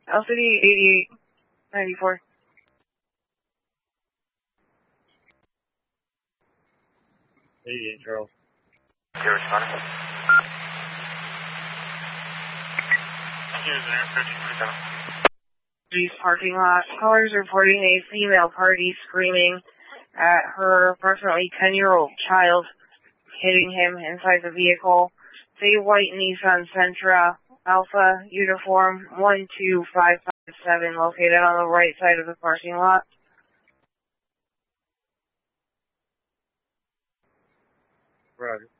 LCD 8894. Charles. Okay, responding. Police parking lot. Callers reporting a female party screaming at her approximately 10-year-old child, hitting him inside the vehicle. It's a white Nissan Sentra Alpha uniform 12557 located on the right side of the parking lot. Roger.